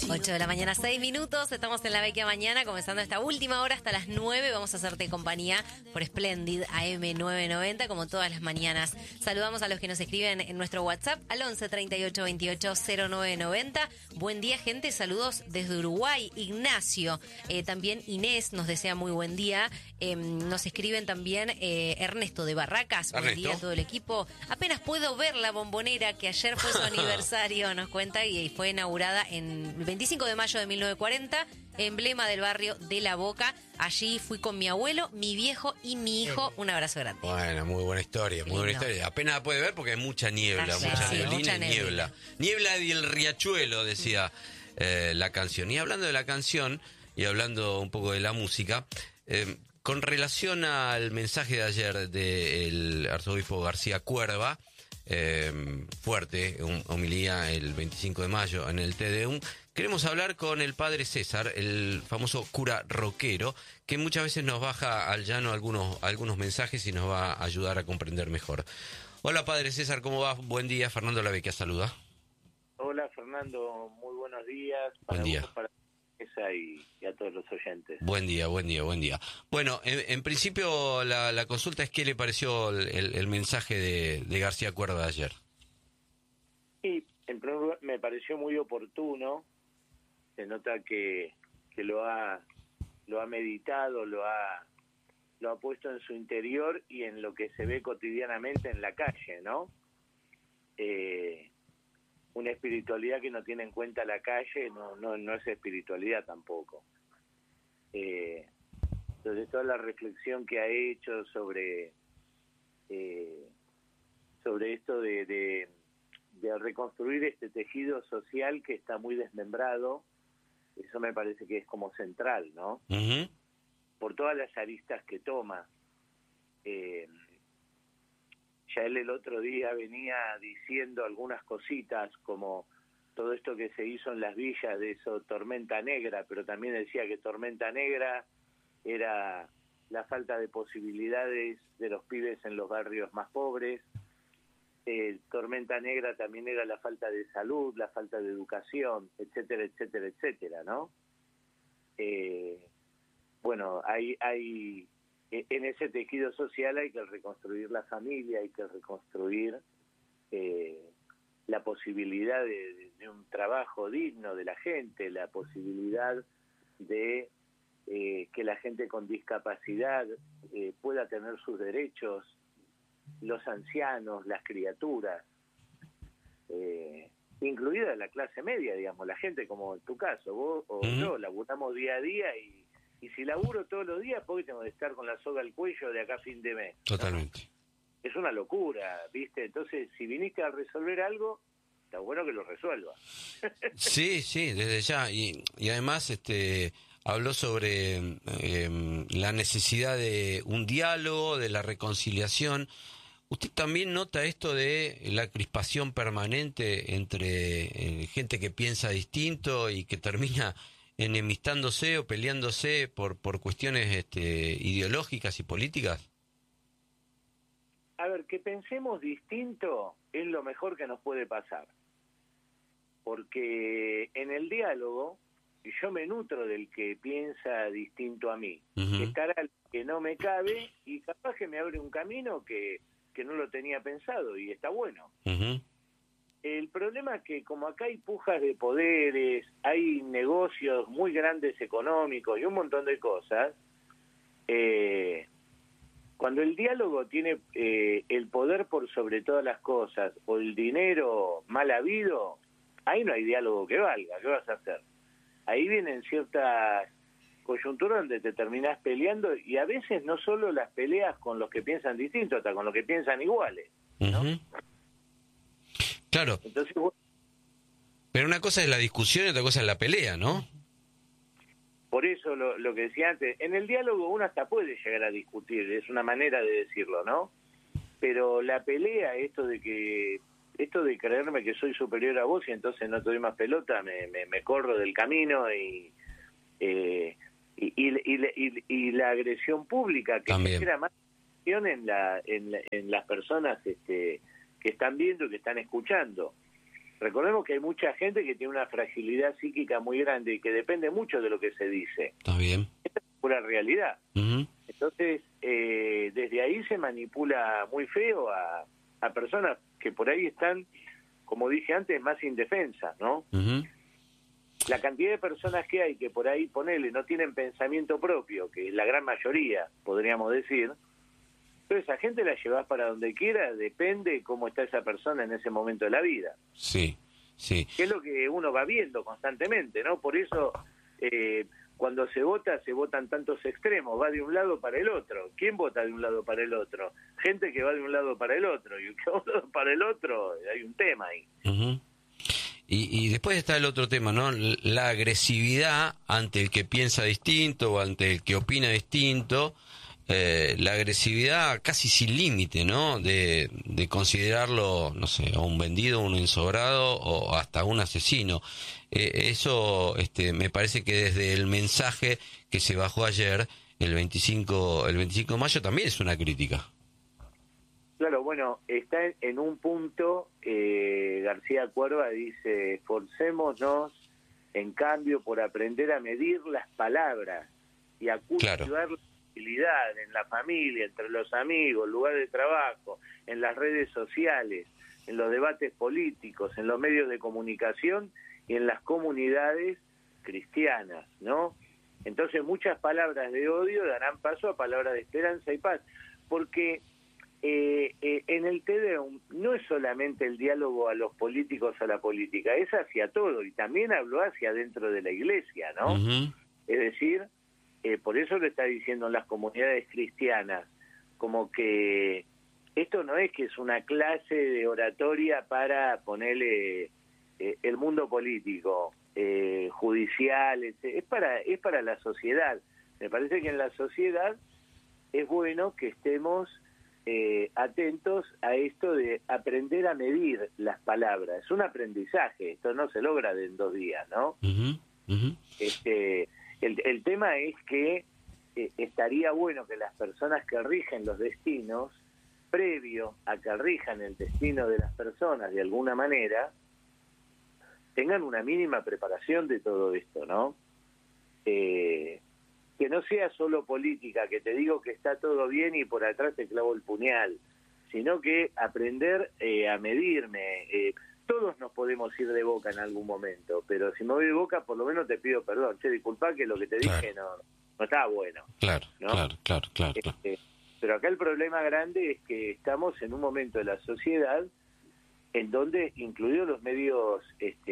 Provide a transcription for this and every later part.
8 de la mañana, 6 minutos. Estamos en La Vecchia Mañana, comenzando esta última hora hasta las 9. Vamos a hacerte compañía por Splendid AM990, como todas las mañanas. Saludamos a los que nos escriben en nuestro WhatsApp al 11 38 28 0990. Buen día, gente. Saludos desde Uruguay. Ignacio, también Inés nos desea muy buen día. Nos escriben también Ernesto de Barracas. Buen día a todo el equipo. Apenas puedo ver la Bombonera, que ayer fue su aniversario, nos cuenta, y fue inaugurada en el 25 de mayo de 1940, emblema del barrio de La Boca. Allí fui con mi abuelo, mi viejo y mi hijo. Un abrazo grande. Bueno, muy buena historia, muy buena historia. Apenas la puede ver porque hay mucha niebla, mucha neblina y niebla. Niebla del riachuelo, decía la canción. Y hablando de la canción, y hablando un poco de la música, con relación al mensaje de ayer del arzobispo García Cuerva, fuerte, homilía el 25 de mayo en el Te Deum, queremos hablar con el padre César, el famoso cura rockero, que muchas veces nos baja al llano algunos mensajes y nos va a ayudar a comprender mejor. Hola, padre César, ¿cómo va? Buen día, Fernando Lavecchia saluda. Hola, Fernando, muy buenos días. Buen día. Para esa y a todos los oyentes. Buen día. Bueno, en principio la consulta es qué le pareció el mensaje de García Cuerva de ayer. Y en primer lugar me pareció muy oportuno. Se nota que lo ha meditado, lo ha puesto en su interior y en lo que se ve cotidianamente en la calle, ¿no? Una espiritualidad que no tiene en cuenta la calle no es espiritualidad tampoco. Entonces toda la reflexión que ha hecho sobre esto de reconstruir este tejido social que está muy desmembrado, eso me parece que es como central, ¿no? Uh-huh. Por todas las aristas que toma. Ya él el otro día venía diciendo algunas cositas, como todo esto que se hizo en las villas, de eso, tormenta negra, pero también decía que tormenta negra era la falta de posibilidades de los pibes en los barrios más pobres. Tormenta negra también era la falta de salud, la falta de educación, etcétera, etcétera, etcétera, ¿no? Bueno, hay en ese tejido social hay que reconstruir la familia, hay que reconstruir la posibilidad de un trabajo digno de la gente, la posibilidad de que la gente con discapacidad pueda tener sus derechos, los ancianos, las criaturas, incluida la clase media, digamos, la gente como en tu caso, vos o yo, laburamos día a día y si laburo todos los días, ¿por qué tengo que estar con la soga al cuello de acá a fin de mes? Totalmente. ¿No? Es una locura, ¿viste? Entonces, si viniste a resolver algo, está bueno que lo resuelva. Sí, desde ya. Y además habló sobre la necesidad de un diálogo, de la reconciliación. ¿Usted también nota esto de la crispación permanente entre gente que piensa distinto y que termina enemistándose o peleándose por cuestiones ideológicas y políticas? A ver, que pensemos distinto es lo mejor que nos puede pasar. Porque en el diálogo, yo me nutro del que piensa distinto a mí. Uh-huh. Estará el que no me cabe y capaz que me abre un camino que no lo tenía pensado y está bueno. Uh-huh. El problema es que como acá hay pujas de poderes, hay negocios muy grandes económicos y un montón de cosas, cuando el diálogo tiene el poder por sobre todas las cosas o el dinero mal habido, ahí no hay diálogo que valga. ¿Qué vas a hacer? Ahí vienen ciertas coyunturas donde te terminás peleando y a veces no solo las peleas con los que piensan distinto, hasta con los que piensan iguales, ¿no? Uh-huh. Claro. Entonces, pero una cosa es la discusión y otra cosa es la pelea, ¿no? Por eso lo que decía antes, en el diálogo uno hasta puede llegar a discutir, es una manera de decirlo, ¿no? Pero la pelea, esto de creerme que soy superior a vos y entonces no te doy más pelota, me corro del camino y la agresión pública que genera más agresión en las personas que están viendo y que están escuchando. Recordemos que hay mucha gente que tiene una fragilidad psíquica muy grande y que depende mucho de lo que se dice. Está bien. Esta es pura realidad. Uh-huh. Entonces, desde ahí se manipula muy feo a personas que por ahí están, como dije antes, más indefensas, ¿no? Uh-huh. La cantidad de personas que hay que por ahí, ponele, no tienen pensamiento propio, que es la gran mayoría, podríamos decir, pero esa gente la llevas para donde quiera, depende cómo está esa persona en ese momento de la vida. Sí, sí. Que es lo que uno va viendo constantemente, ¿no? Por eso, cuando se votan tantos extremos, va de un lado para el otro. ¿Quién vota de un lado para el otro? Gente que va de un lado para el otro, y el que va de un lado para el otro, hay un tema ahí. Uh-huh. Y después está el otro tema, ¿no? La agresividad ante el que piensa distinto o ante el que opina distinto, la agresividad casi sin límite, ¿no? De considerarlo, no sé, un vendido, un ensobrado o hasta un asesino. Eso me parece que desde el mensaje que se bajó ayer, el 25 de mayo, también es una crítica. Claro, bueno, está en un punto, García Cuerva dice, esforcémonos, en cambio, por aprender a medir las palabras y a cultivar la tranquilidad en la familia, entre los amigos, lugar de trabajo, en las redes sociales, en los debates políticos, en los medios de comunicación y en las comunidades cristianas, ¿no? Entonces muchas palabras de odio darán paso a palabras de esperanza y paz, porque en el Tedeum no es solamente el diálogo a los políticos, a la política, es hacia todo, y también habló hacia dentro de la iglesia, ¿no? Uh-huh. Es decir, por eso lo está diciendo en las comunidades cristianas, como que esto no es que es una clase de oratoria para ponerle el mundo político, judicial, es para la sociedad. Me parece que en la sociedad es bueno que estemos atentos a esto de aprender a medir las palabras. Es un aprendizaje, esto no se logra en 2 días, ¿no? Uh-huh. Uh-huh. El tema es que estaría bueno que las personas que rigen los destinos, previo a que rijan el destino de las personas de alguna manera, tengan una mínima preparación de todo esto, ¿no? Que no sea solo política, que te digo que está todo bien y por atrás te clavo el puñal, sino que aprender a medirme. Todos nos podemos ir de boca en algún momento, pero si me voy de boca, por lo menos te pido perdón. Che, disculpa que lo que te dije no estaba bueno. Claro, ¿no? Claro. Pero acá el problema grande es que estamos en un momento de la sociedad en donde, incluidos los medios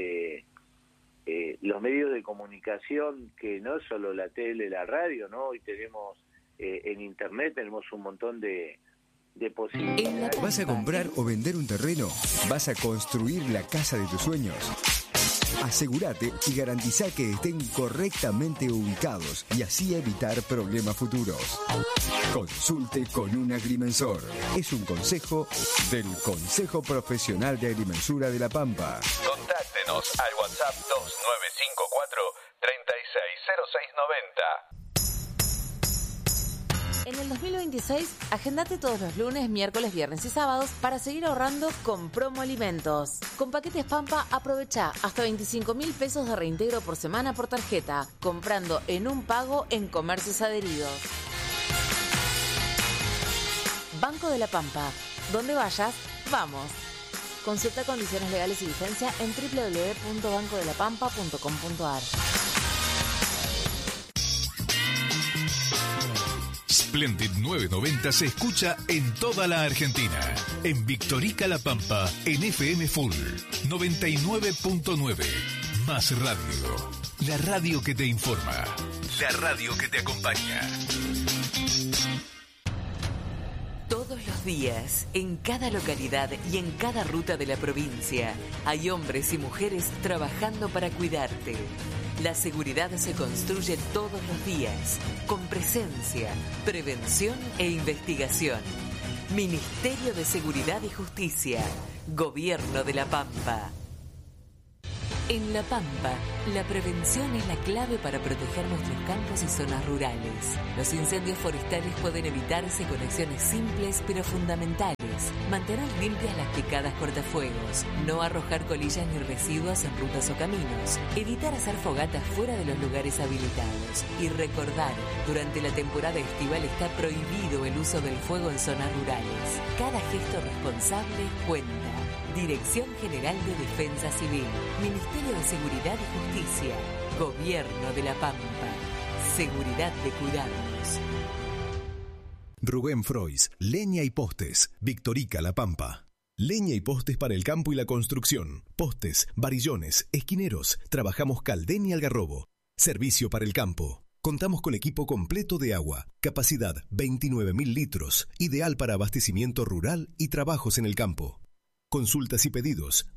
de comunicación, que no es solo la tele, la radio, ¿no? Hoy tenemos en internet, tenemos un montón de posibilidades. ¿Vas a comprar o vender un terreno? ¿Vas a construir la casa de tus sueños? Asegúrate y garantiza que estén correctamente ubicados y así evitar problemas futuros. Consulte con un agrimensor. Es un consejo del Consejo Profesional de Agrimensura de La Pampa. Contáctenos al WhatsApp 2954 360690. En el 2026, agendate todos los lunes, miércoles, viernes y sábados para seguir ahorrando con Promo Alimentos. Con Paquetes Pampa, aprovecha hasta 25.000 pesos de reintegro por semana por tarjeta, comprando en un pago en comercios adheridos. Banco de la Pampa. Donde vayas, vamos. Consulta condiciones legales y vigencia en www.bancodelapampa.com.ar. Splendid 990 se escucha en toda la Argentina. En Victorica La Pampa, en FM Full 99.9. Más radio. La radio que te informa. La radio que te acompaña. Todos los días, en cada localidad y en cada ruta de la provincia, hay hombres y mujeres trabajando para cuidarte. La seguridad se construye todos los días, con presencia, prevención e investigación. Ministerio de Seguridad y Justicia, Gobierno de La Pampa. En La Pampa, la prevención es la clave para proteger nuestros campos y zonas rurales. Los incendios forestales pueden evitarse con acciones simples pero fundamentales, Mantener limpias las picadas cortafuegos. No arrojar colillas ni residuos en rutas o caminos. Evitar hacer fogatas fuera de los lugares habilitados. Y recordar, durante la temporada estival está prohibido el uso del fuego en zonas rurales. Cada gesto responsable cuenta. Dirección General de Defensa Civil. Ministerio de Seguridad y Justicia. Gobierno de La Pampa. Seguridad de cuidarnos. Rubén Frois, Leña y Postes, Victorica La Pampa. Leña y postes para el campo y la construcción. Postes, varillones, esquineros. Trabajamos Caldén y Algarrobo. Servicio para el campo. Contamos con equipo completo de agua. Capacidad 29.000 litros. Ideal para abastecimiento rural y trabajos en el campo. Consultas y pedidos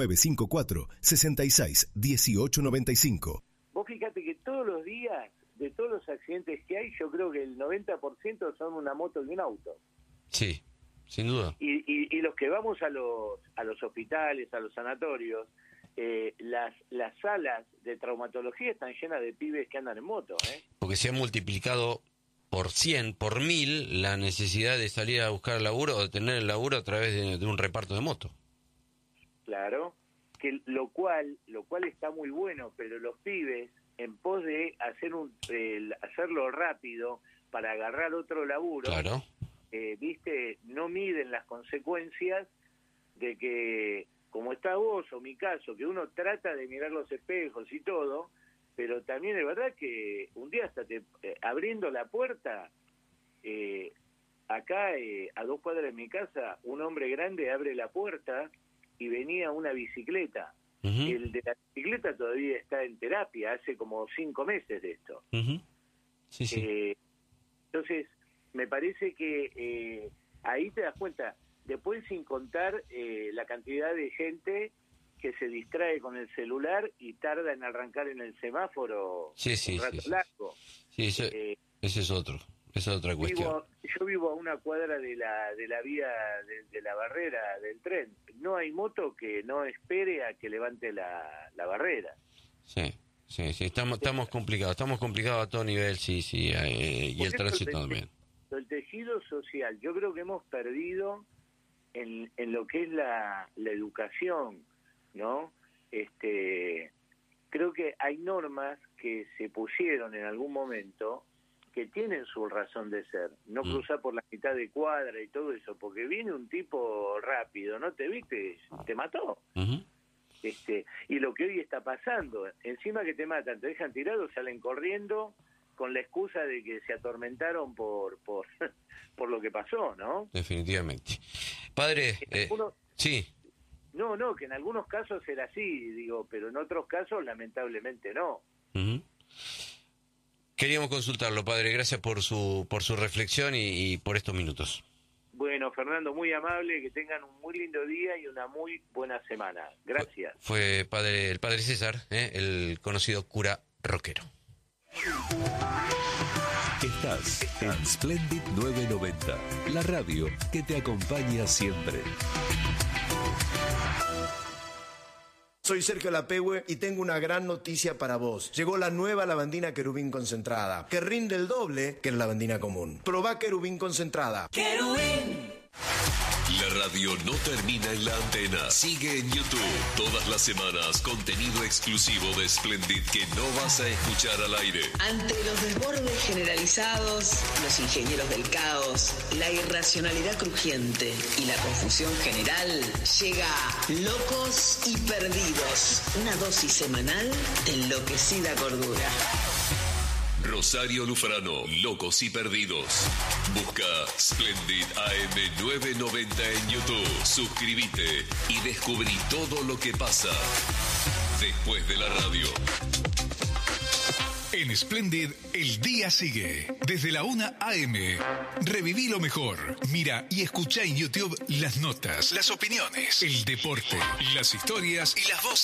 2954-66-1895. Vos fíjate que todos los días, de todos los accidentes que hay, yo creo que el 90% son una moto y un auto. Sí, sin duda. Y los que vamos a los hospitales, a los sanatorios, las salas de traumatología están llenas de pibes que andan en moto. Porque se ha multiplicado por 100, por 1000, la necesidad de salir a buscar el laburo o de tener el laburo a través de un reparto de moto. Claro, que lo cual está muy bueno, pero los pibes, en pos de hacerlo rápido para agarrar otro laburo, claro. No miden las consecuencias de que, como está vos o mi caso, que uno trata de mirar los espejos y todo, pero también es verdad que un día hasta abriendo la puerta, acá a 2 cuadras de mi casa, un hombre grande abre la puerta y venía una bicicleta. Uh-huh. El de la bicicleta todavía está en terapia, hace como 5 meses de esto. Uh-huh. Sí. Entonces, me parece que ahí te das cuenta, después sin contar la cantidad de gente que se distrae con el celular y tarda en arrancar en el semáforo un rato largo. Sí, ese es otro. Esa es otra cuestión. Yo vivo a una cuadra de la vía de la barrera del tren. No hay moto que no espere a que levante la barrera. Sí. Estamos complicados a todo nivel, y el tránsito también. El tejido social, yo creo que hemos perdido en lo que es la educación, ¿no? Creo que hay normas que se pusieron en algún momento que tienen su razón de ser, no cruzar por la mitad de cuadra y todo eso, porque viene un tipo rápido, no te viste, te mató. Uh-huh. Y lo que hoy está pasando, encima que te matan, te dejan tirado, salen corriendo con la excusa de que se atormentaron por lo que pasó, ¿no? Definitivamente. Padre, sí. No, que en algunos casos era así, pero en otros casos lamentablemente no. Uh-huh. Queríamos consultarlo, padre, gracias por su reflexión y por estos minutos. Bueno, Fernando, muy amable, que tengan un muy lindo día y una muy buena semana. Gracias. Fue el padre César, el conocido cura rockero. Estás en Splendid 990, la radio que te acompaña siempre. Soy Sergio Lapehue y tengo una gran noticia para vos. Llegó la nueva lavandina Querubín concentrada, que rinde el doble que la lavandina común. Probá Querubín concentrada. ¡Querubín! La radio no termina en la antena. Sigue en YouTube. Todas las semanas, contenido exclusivo de Splendid que no vas a escuchar al aire. Ante los desbordes generalizados, los ingenieros del caos, la irracionalidad crujiente y la confusión general, llega Locos y Perdidos. Una dosis semanal de enloquecida cordura. Rosario Lufrano, Locos y Perdidos. Busca Splendid AM 990 en YouTube. Suscríbete y descubrí todo lo que pasa después de la radio. En Splendid, el día sigue. Desde la 1 AM. Reviví lo mejor. Mira y escucha en YouTube las notas, las opiniones, el deporte, las historias y las voces.